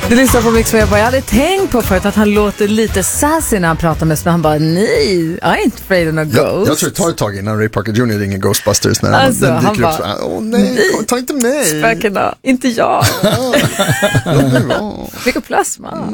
Du lyssnar på Mix Megapol. Jag hade tänkt på förut att han låter lite sassy när han pratar med oss, men han bara, nej, I ain't afraid of no ghost. Jag tror det tar ett tag innan Ray Parker Jr. ringer Ghostbusters när alltså, han dyker bara, upp så. Åh nej, ta inte mig. Spökena, inte jag. Vilka plasma.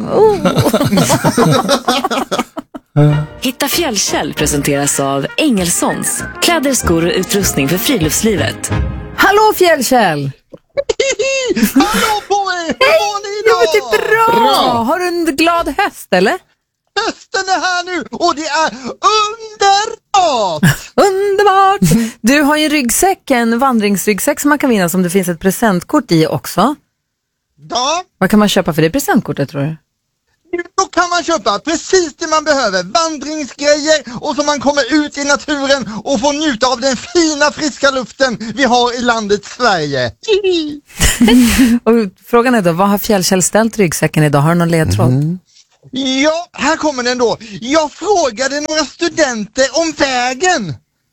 Hitta Fjällkäll presenteras av Engelsons. Kläder, skor och utrustning för friluftslivet. Hallå Fjällkäll! Hallå på er! Hur mår ni idag? Det är bra! Har du en glad höst eller? Hösten är här nu och det är underbart! Underbart! Du har ju en ryggsäck, en vandringsryggsäck som man kan vinna, som det finns ett presentkort i också. Ja. Vad kan man köpa för det presentkortet, tror du? Då kan man köpa precis det man behöver. Vandringsgrejer och så man kommer ut i naturen och får njuta av den fina friska luften vi har i landet Sverige. Och frågan är då, vad har Fjällkäll ställt ryggsäcken idag? Har du någon ledtråd? Ja, här kommer den då. Jag frågade några studenter om vägen.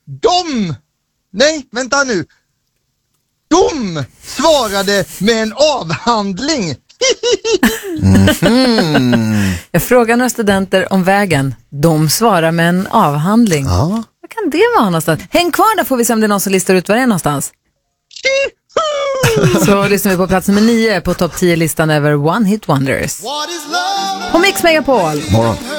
De svarade med en avhandling. Jag frågar några studenter om vägen. De svarar med en avhandling. Ja. Vad kan det vara någonstans? Häng kvar där, får vi se om det är någon som listar ut var det är någonstans. Så lyssnar vi på plats nummer 9 på topp 10-listan över One Hit Wonders. På Mix Megapol. Morgon.